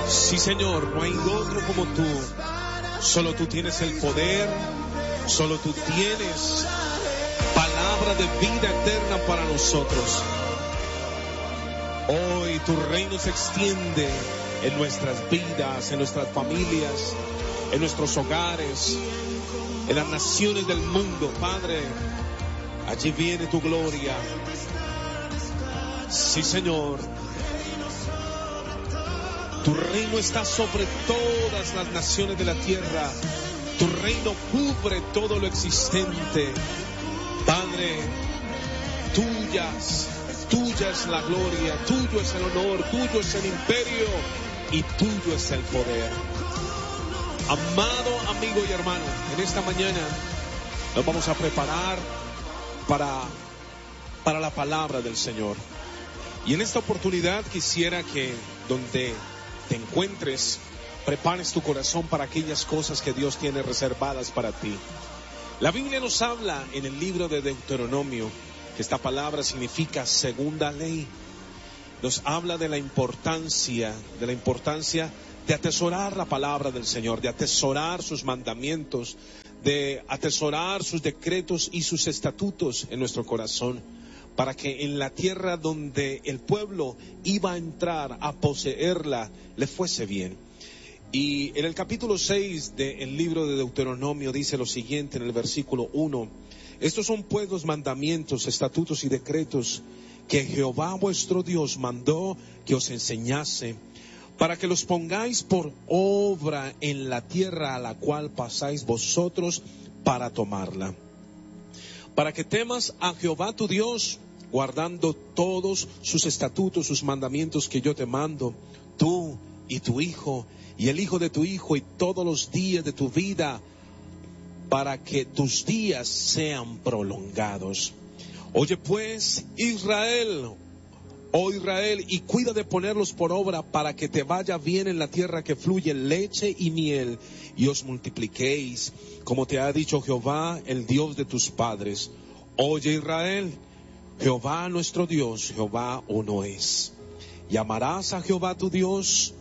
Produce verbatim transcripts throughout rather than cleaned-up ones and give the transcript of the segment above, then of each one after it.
Sí, Señor, no hay otro como tú. Solo tú tienes el poder, solo tú tienes palabra de vida eterna para nosotros. Hoy tu reino se extiende en nuestras vidas, en nuestras familias, en nuestros hogares, en las naciones del mundo, Padre. Allí viene tu gloria. Sí, Señor. Tu reino está sobre todas las naciones de la tierra. Tu reino cubre todo lo existente. Padre, tuyas, tuya es la gloria, tuyo es el honor, tuyo es el imperio y tuyo es el poder. Amado amigo y hermano, en esta mañana nos vamos a preparar para, para la palabra del Señor. Y en esta oportunidad quisiera que donde te encuentres, prepares tu corazón para aquellas cosas que Dios tiene reservadas para ti. La Biblia nos habla en el libro de Deuteronomio, que esta palabra significa segunda ley. Nos habla de la importancia, de la importancia de atesorar la palabra del Señor, de atesorar sus mandamientos, de atesorar sus decretos y sus estatutos en nuestro corazón, para que en la tierra donde el pueblo iba a entrar a poseerla, le fuese bien. Y en el capítulo seis del libro de Deuteronomio dice lo siguiente en el versículo uno: estos son pues los mandamientos, estatutos y decretos que Jehová vuestro Dios mandó que os enseñase, para que los pongáis por obra en la tierra a la cual pasáis vosotros para tomarla. Para que temas a Jehová tu Dios, guardando todos sus estatutos, sus mandamientos que yo te mando, tú y tu hijo, y el hijo de tu hijo, y todos los días de tu vida, para que tus días sean prolongados. Oye pues, Israel, oh Israel, y cuida de ponerlos por obra, para que te vaya bien en la tierra que fluye leche y miel, y os multipliquéis, como te ha dicho Jehová, el Dios de tus padres. Oye Israel, Jehová nuestro Dios, Jehová uno es. Y amarás a Jehová tu Dios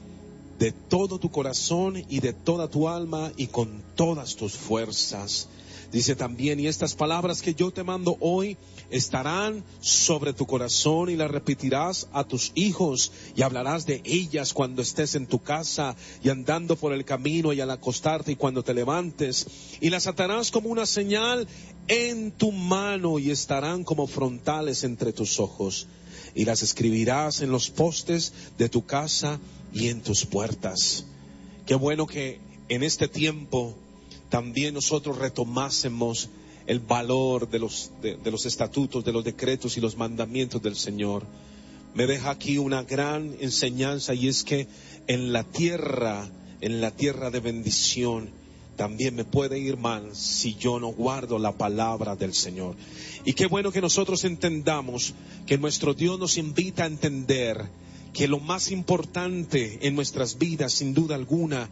de todo tu corazón y de toda tu alma y con todas tus fuerzas. Dice también, y estas palabras que yo te mando hoy estarán sobre tu corazón, y las repetirás a tus hijos, y hablarás de ellas cuando estés en tu casa y andando por el camino y al acostarte y cuando te levantes, y las atarás como una señal en tu mano, y estarán como frontales entre tus ojos, y las escribirás en los postes de tu casa y en tus puertas. Qué bueno que en este tiempo también nosotros retomásemos el valor de los, de, de los estatutos, de los decretos y los mandamientos del Señor. Me deja aquí una gran enseñanza, y es que en la tierra, en la tierra de bendición, también me puede ir mal si yo no guardo la palabra del Señor. Y qué bueno que nosotros entendamos que nuestro Dios nos invita a entender que lo más importante en nuestras vidas, sin duda alguna,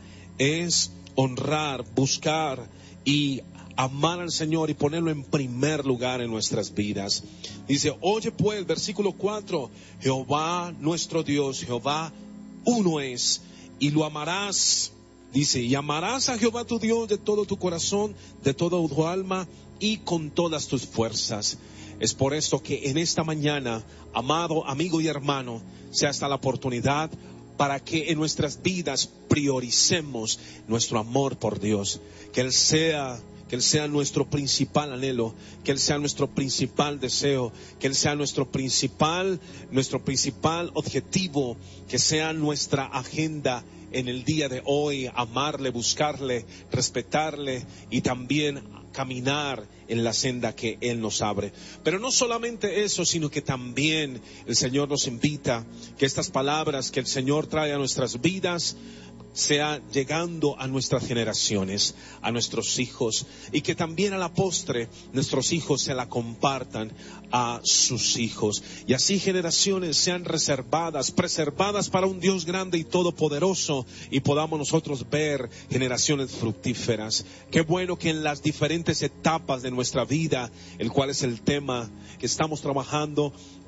es honrar, buscar y amar al Señor y ponerlo en primer lugar en nuestras vidas. Dice, oye pues, versículo cuatro, Jehová nuestro Dios, Jehová uno es, y lo amarás. Dice, y amarás a Jehová tu Dios de todo tu corazón, de toda tu alma y con todas tus fuerzas. Es por esto que en esta mañana, amado amigo y hermano, sea esta la oportunidad para que en nuestras vidas prioricemos nuestro amor por Dios, que Él sea, que Él sea nuestro principal anhelo, que Él sea nuestro principal deseo, que Él sea nuestro principal, nuestro principal objetivo, que sea nuestra agenda en el día de hoy, amarle, buscarle, respetarle y también caminar en la senda que Él nos abre. Pero no solamente eso, sino que también el Señor nos invita que estas palabras que el Señor trae a nuestras vidas sea llegando a nuestras generaciones, a nuestros hijos, y que también a la postre nuestros hijos se la compartan a sus hijos, y así generaciones sean reservadas, preservadas para un Dios grande y todopoderoso, y podamos nosotros ver generaciones fructíferas. Qué bueno que en las diferentes etapas de nuestra vida, el cual es el tema que estamos trabajando,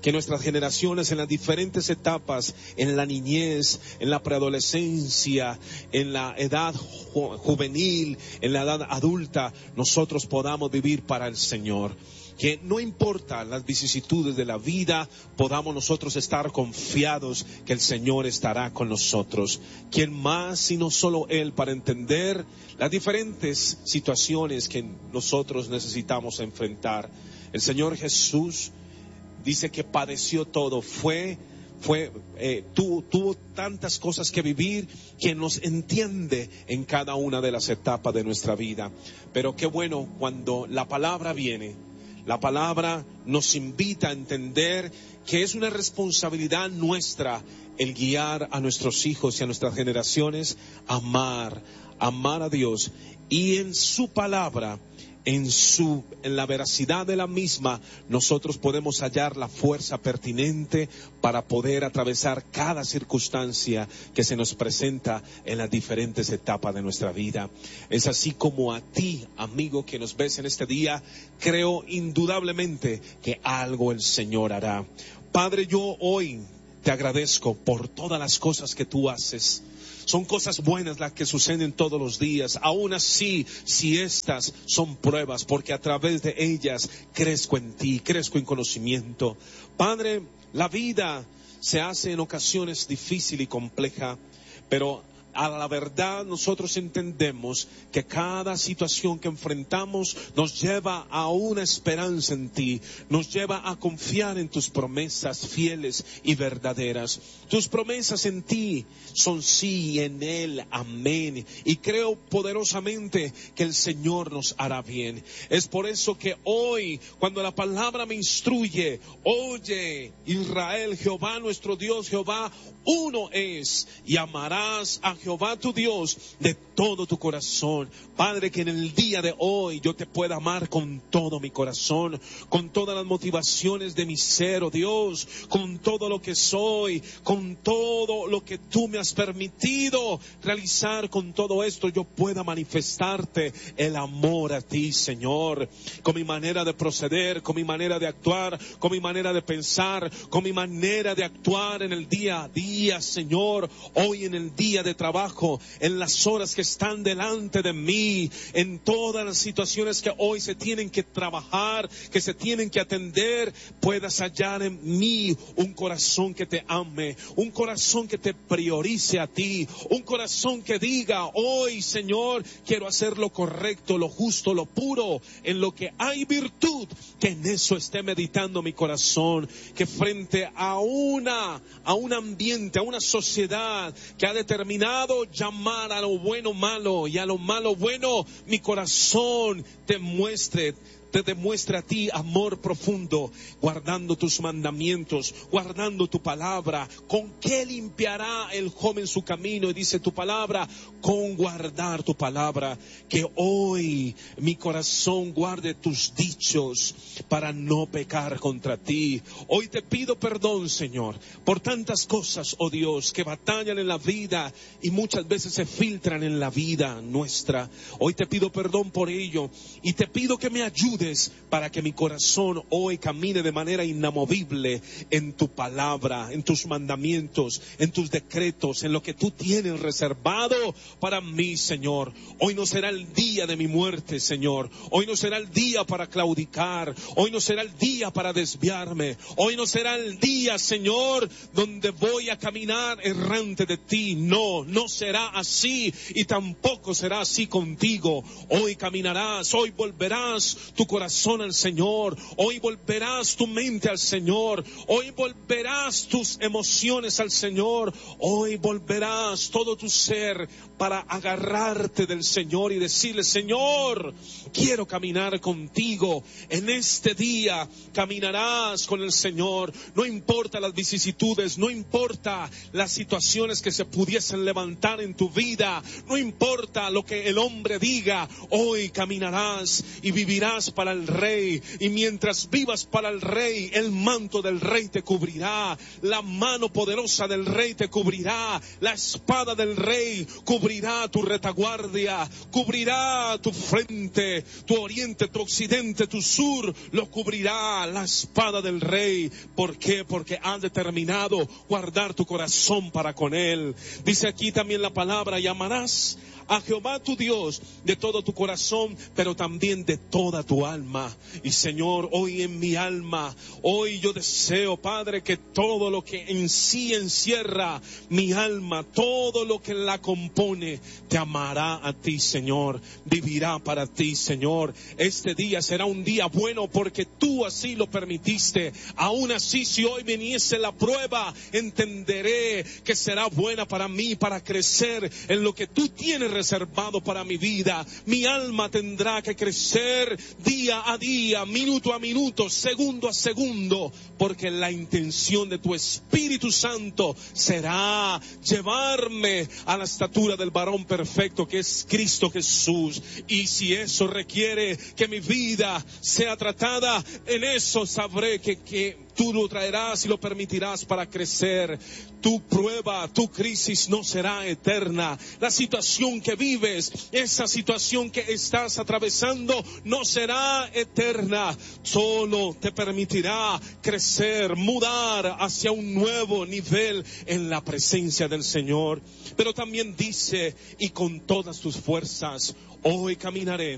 que nuestras generaciones en las diferentes etapas, en la niñez, en la preadolescencia, en la edad ju- juvenil, en la edad adulta, nosotros podamos vivir para el Señor. Que no importa las vicisitudes de la vida, podamos nosotros estar confiados que el Señor estará con nosotros. ¿Quién más sino solo Él para entender las diferentes situaciones que nosotros necesitamos enfrentar? El Señor Jesús dice que padeció todo, fue, fue, eh, tuvo, tuvo tantas cosas que vivir, que nos entiende en cada una de las etapas de nuestra vida. Pero qué bueno cuando la palabra viene. La palabra nos invita a entender que es una responsabilidad nuestra el guiar a nuestros hijos y a nuestras generaciones a amar, amar a Dios. Y en su palabra, en su, en la veracidad de la misma, nosotros podemos hallar la fuerza pertinente para poder atravesar cada circunstancia que se nos presenta en las diferentes etapas de nuestra vida. Es así como a ti, amigo, que nos ves en este día, creo indudablemente que algo el Señor hará. Padre, yo hoy te agradezco por todas las cosas que tú haces. Son cosas buenas las que suceden todos los días. Aún así, si estas son pruebas, porque a través de ellas crezco en ti, crezco en conocimiento. Padre, la vida se hace en ocasiones difícil y compleja, pero a la verdad nosotros entendemos que cada situación que enfrentamos nos lleva a una esperanza en ti, nos lleva a confiar en tus promesas fieles y verdaderas. Tus promesas en ti son sí y en Él amén, y creo poderosamente que el Señor nos hará bien. Es por eso que hoy, cuando la palabra me instruye, oye Israel, Jehová nuestro Dios, Jehová uno es, y amarás a Jehová tu Dios de todo tu corazón. Padre, que en el día de hoy yo te pueda amar con todo mi corazón, con todas las motivaciones de mi ser, oh Dios, con todo lo que soy, con todo lo que tú me has permitido realizar. Con todo esto yo pueda manifestarte el amor a ti, Señor, con mi manera de proceder, con mi manera de actuar, con mi manera de pensar, con mi manera de actuar en el día a día, Señor. Hoy en el día de trabajo, en las horas que están delante de mí, en todas las situaciones que hoy se tienen que trabajar, que se tienen que atender, puedas hallar en mí un corazón que te ame, un corazón que te priorice a ti, un corazón que diga, hoy, Señor, quiero hacer lo correcto, lo justo, lo puro, en lo que hay virtud, que en eso esté meditando mi corazón, que frente a una, a un ambiente, a una sociedad que ha determinado llamar a lo bueno malo y a lo malo bueno, mi corazón te muestre, te demuestra a ti amor profundo, guardando tus mandamientos, guardando tu palabra. ¿Con qué limpiará el joven su camino? Y dice tu palabra, con guardar tu palabra. Que hoy mi corazón guarde tus dichos para no pecar contra ti. Hoy te pido perdón, Señor, por tantas cosas, oh Dios, que batallan en la vida y muchas veces se filtran en la vida nuestra. Hoy te pido perdón por ello y te pido que me ayudes para que mi corazón hoy camine de manera inamovible en tu palabra, en tus mandamientos, en tus decretos, en lo que tú tienes reservado para mí, Señor. Hoy no será el día de mi muerte, Señor. Hoy no será el día para claudicar. Hoy no será el día para desviarme. Hoy no será el día, Señor, donde voy a caminar errante de ti. No, no será así, y tampoco será así contigo. Hoy caminarás, hoy volverás tu corazón al Señor, hoy volverás tu mente al Señor, hoy volverás tus emociones al Señor, hoy volverás todo tu ser para agarrarte del Señor y decirle, Señor, quiero caminar contigo. En este día caminarás con el Señor, no importa las vicisitudes, no importa las situaciones que se pudiesen levantar en tu vida, no importa lo que el hombre diga, hoy caminarás y vivirás para para el rey, y mientras vivas para el rey, el manto del rey te cubrirá, la mano poderosa del rey te cubrirá, la espada del rey cubrirá tu retaguardia, cubrirá tu frente, tu oriente, tu occidente, tu sur, lo cubrirá la espada del rey. ¿Por qué? Porque has determinado guardar tu corazón para con él. Dice aquí también la palabra, y amarás a Jehová tu Dios de todo tu corazón, pero también de toda tu alma. Y Señor, hoy en mi alma, hoy yo deseo, Padre, que todo lo que en sí encierra mi alma, todo lo que la compone, te amará a ti, Señor, vivirá para ti, Señor. Este día será un día bueno porque tú así lo permitiste. Aún así, si hoy viniese la prueba, entenderé que será buena para mí, para crecer en lo que tú tienes reservado para mi vida. Mi alma tendrá que crecer día a día, minuto a minuto, segundo a segundo, porque la intención de tu Espíritu Santo será llevarme a la estatura del varón perfecto que es Cristo Jesús. Y si eso requiere que mi vida sea tratada, en eso sabré que, que tú lo traerás y lo permitirás para crecer. Tu prueba, tu crisis no será eterna. La situación que vives, esa situación que estás atravesando, no será eterna. Solo te permitirá crecer, mudar hacia un nuevo nivel en la presencia del Señor. Pero también dice, y con todas tus fuerzas, hoy caminaré,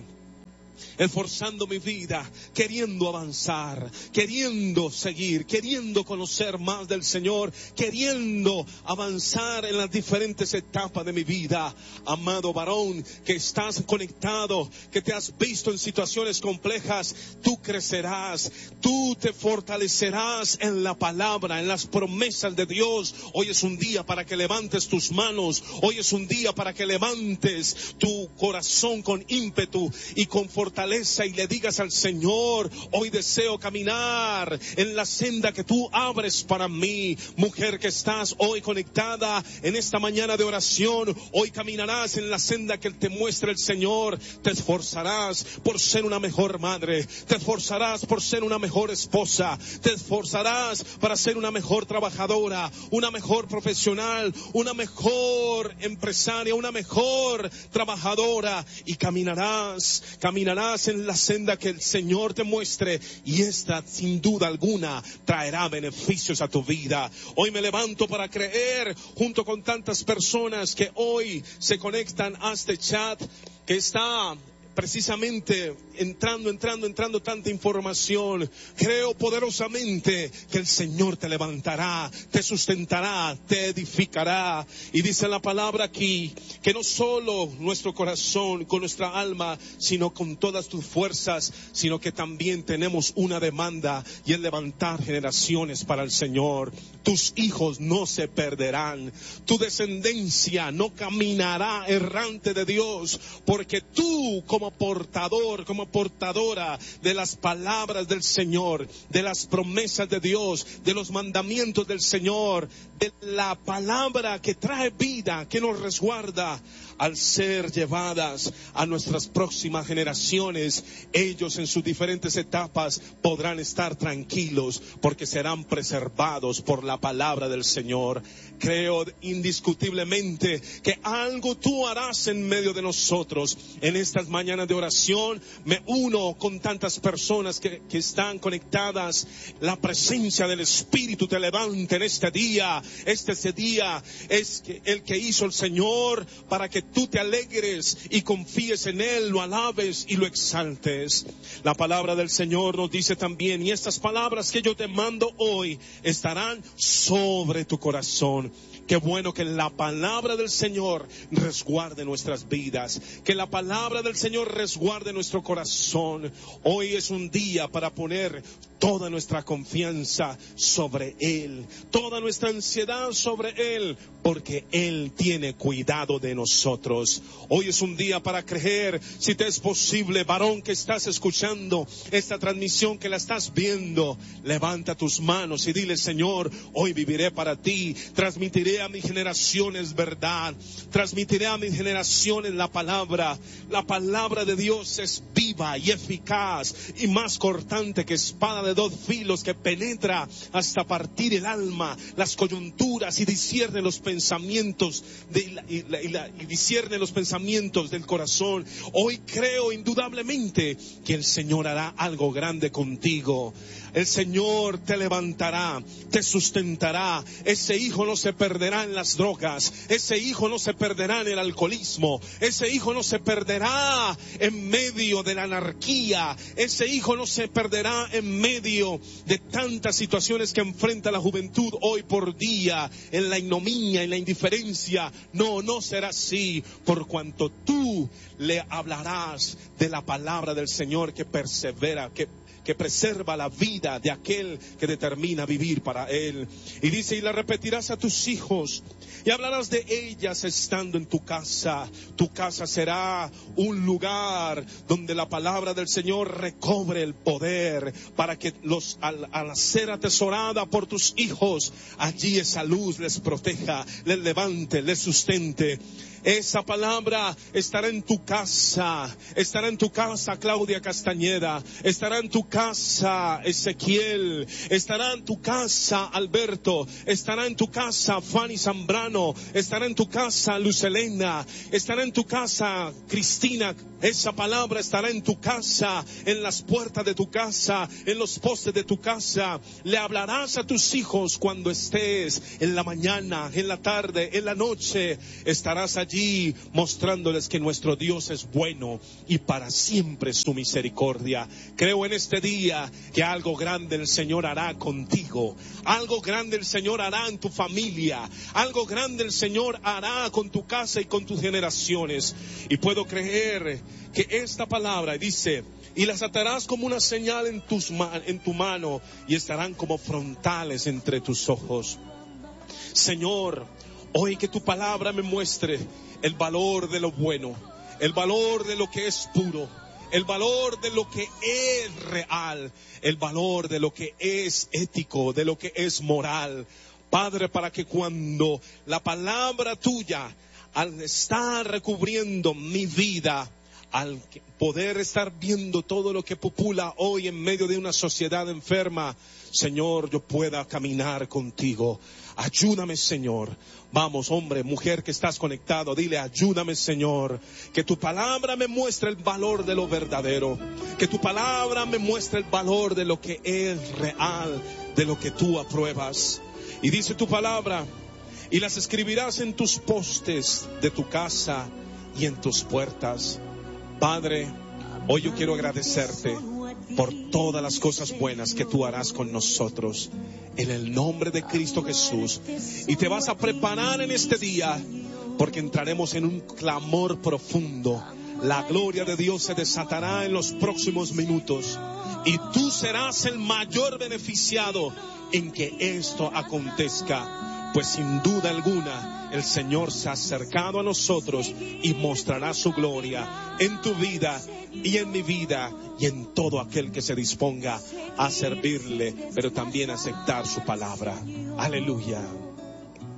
esforzando mi vida, queriendo avanzar, queriendo seguir, queriendo conocer más del Señor, queriendo avanzar en las diferentes etapas de mi vida. Amado varón, que estás conectado, que te has visto en situaciones complejas, tú crecerás, tú te fortalecerás en la palabra, en las promesas de Dios. Hoy es un día para que levantes tus manos, hoy es un día para que levantes tu corazón con ímpetu y con fortaleza y le digas al Señor, hoy deseo caminar en la senda que tú abres para mí. Mujer que estás hoy conectada en esta mañana de oración, hoy caminarás en la senda que te muestra el Señor. Te esforzarás por ser una mejor madre, te esforzarás por ser una mejor esposa, te esforzarás para ser una mejor trabajadora, una mejor profesional, una mejor empresaria, una mejor trabajadora, y caminarás, caminarás en la senda que el Señor te muestre, y esta sin duda alguna traerá beneficios a tu vida. Hoy me levanto para creer junto con tantas personas que hoy se conectan a este chat que está precisamente entrando, entrando, entrando tanta información. Creo poderosamente que el Señor te levantará, te sustentará, te edificará. Y dice la palabra aquí que no solo nuestro corazón, con nuestra alma, sino con todas tus fuerzas, sino que también tenemos una demanda, y es levantar generaciones para el Señor. Tus hijos no se perderán, tu descendencia no caminará errante de Dios, porque tú como portador, como portadora de las palabras del Señor, de las promesas de Dios, de los mandamientos del Señor, de la palabra que trae vida, que nos resguarda, al ser llevadas a nuestras próximas generaciones, ellos en sus diferentes etapas podrán estar tranquilos porque serán preservados por la palabra del Señor. Creo indiscutiblemente que algo tú harás en medio de nosotros. En estas mañanas de oración me uno con tantas personas que, que están conectadas. La presencia del Espíritu te levanta en este día. Este, este día es que el que hizo el Señor para que tú te alegres y confíes en Él, lo alabes y lo exaltes. La palabra del Señor nos dice también, y estas palabras que yo te mando hoy estarán sobre tu corazón. Qué bueno que la palabra del Señor resguarde nuestras vidas, que la palabra del Señor resguarde nuestro corazón. Hoy es un día para poner toda nuestra confianza sobre Él, toda nuestra ansiedad sobre Él, porque Él tiene cuidado de nosotros. Hoy es un día para creer, si te es posible, varón que estás escuchando esta transmisión, que la estás viendo, levanta tus manos y dile, Señor, hoy viviré para ti, transmitiré a mis generaciones verdad, transmitiré a mis generaciones la palabra, la palabra palabra de Dios es viva y eficaz y más cortante que espada de dos filos, que penetra hasta partir el alma, las coyunturas, y discierne los pensamientos de la, y, la, y, la, y discierne los pensamientos del corazón. Hoy creo indudablemente que el Señor hará algo grande contigo. El Señor te levantará, te sustentará. Ese hijo no se perderá en las drogas, ese hijo no se perderá en el alcoholismo, ese hijo no se perderá en medio de la anarquía, ese hijo no se perderá en medio de tantas situaciones que enfrenta la juventud hoy por día, en la ignominia, en la indiferencia. No, no será así, por cuanto tú le hablarás de la palabra del Señor que persevera, que que preserva la vida de aquel que determina vivir para Él. Y dice, y la repetirás a tus hijos, y hablarás de ellas estando en tu casa. Tu casa será un lugar donde la palabra del Señor recobre el poder, para que los, al, al ser atesorada por tus hijos, allí esa luz les proteja, les levante, les sustente. Esa palabra estará en tu casa, estará en tu casa Claudia Castañeda, estará en tu casa Ezequiel, estará en tu casa Alberto, estará en tu casa Fanny Zambrano, estará en tu casa Luz Elena, estará en tu casa Cristina. Esa palabra estará en tu casa, en las puertas de tu casa, en los postes de tu casa. Le hablarás a tus hijos cuando estés en la mañana, en la tarde, en la noche. Estarás allí mostrándoles que nuestro Dios es bueno y para siempre su misericordia. Creo en este día que algo grande el Señor hará contigo, algo grande el Señor hará en tu familia, algo grande el Señor hará con tu casa y con tus generaciones. Y puedo creer que esta palabra dice, y las atarás como una señal en, tus ma- en tu mano, y estarán como frontales entre tus ojos. Señor, hoy que tu palabra me muestre el valor de lo bueno, el valor de lo que es puro, el valor de lo que es real, el valor de lo que es ético, de lo que es moral. Padre, para que cuando la palabra tuya, al estar recubriendo mi vida, al poder estar viendo todo lo que popula hoy en medio de una sociedad enferma, Señor, yo pueda caminar contigo. Ayúdame, Señor. Vamos, hombre, mujer que estás conectado, dile, ayúdame, Señor. Que tu palabra me muestre el valor de lo verdadero. Que tu palabra me muestre el valor de lo que es real, de lo que tú apruebas. Y dice tu palabra, y las escribirás en tus postes de tu casa y en tus puertas. Padre, hoy yo quiero agradecerte por todas las cosas buenas que tú harás con nosotros, en el nombre de Cristo Jesús. Y te vas a preparar en este día, porque entraremos en un clamor profundo. La gloria de Dios se desatará en los próximos minutos, y tú serás el mayor beneficiado en que esto acontezca, pues sin duda alguna el Señor se ha acercado a nosotros y mostrará su gloria en tu vida y en mi vida y en todo aquel que se disponga a servirle, pero también a aceptar su palabra. Aleluya.